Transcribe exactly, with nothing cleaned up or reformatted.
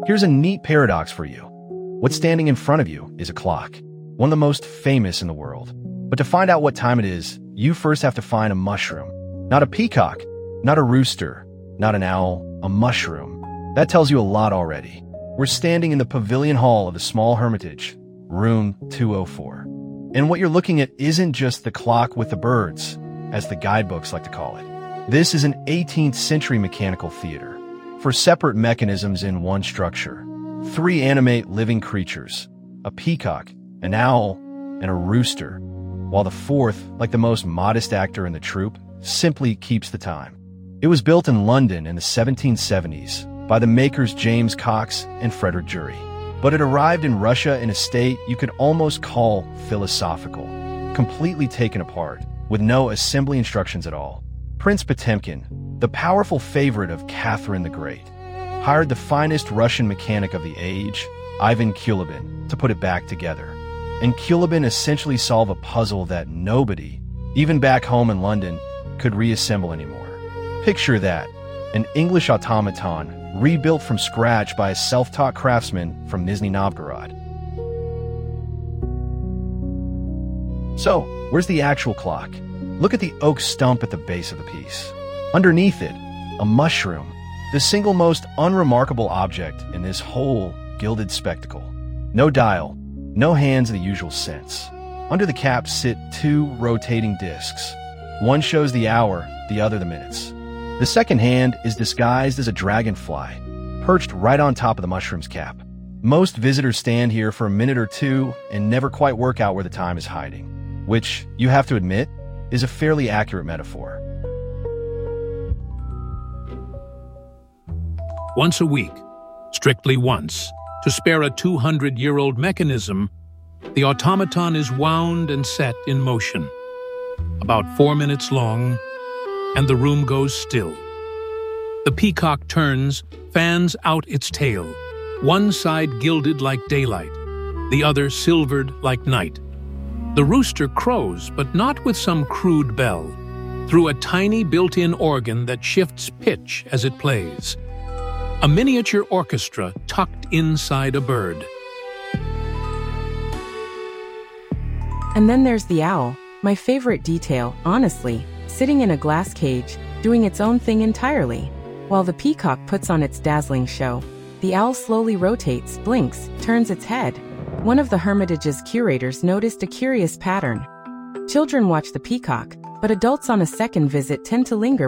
Here's a neat paradox for you. What's standing in front of you is a clock, one of the most famous in the world. But to find out what time it is, you first have to find a mushroom. Not a peacock, not a rooster, not an owl, a mushroom. That tells you a lot already. We're standing in the pavilion hall of the Small Hermitage, room two oh four. And what you're looking at isn't just the clock with the birds, as the guidebooks like to call it. This is an eighteenth century mechanical theater, for separate mechanisms in one structure. Three animate living creatures, a peacock, an owl, and a rooster, while the fourth, like the most modest actor in the troupe, simply keeps the time. It was built in London in the seventeen seventies by the makers James Cox and Frederick Jury, but it arrived in Russia in a state you could almost call philosophical, completely taken apart, with no assembly instructions at all. Prince Potemkin, the powerful favorite of Catherine the Great, hired the finest Russian mechanic of the age, Ivan Kulibin, to put it back together. And Kulibin essentially solved a puzzle that nobody, even back home in London, could reassemble anymore. Picture that, an English automaton rebuilt from scratch by a self-taught craftsman from Nizhny Novgorod. So, where's the actual clock? Look at the oak stump at the base of the piece. Underneath it, a mushroom, the single most unremarkable object in this whole gilded spectacle. No dial, no hands in the usual sense. Under the cap sit two rotating discs. One shows the hour, the other the minutes. The second hand is disguised as a dragonfly, perched right on top of the mushroom's cap. Most visitors stand here for a minute or two and never quite work out where the time is hiding, which, you have to admit, is a fairly accurate metaphor. Once a week, strictly once, to spare a two hundred year old mechanism, the automaton is wound and set in motion. About four minutes long, and the room goes still. The peacock turns, fans out its tail, one side gilded like daylight, the other silvered like night. The rooster crows, but not with some crude bell, through a tiny built-in organ that shifts pitch as it plays. A miniature orchestra tucked inside a bird. And then there's the owl, my favorite detail, honestly, sitting in a glass cage, doing its own thing entirely. While the peacock puts on its dazzling show, the owl slowly rotates, blinks, turns its head. One of the Hermitage's curators noticed a curious pattern. Children watch the peacock, but adults on a second visit tend to linger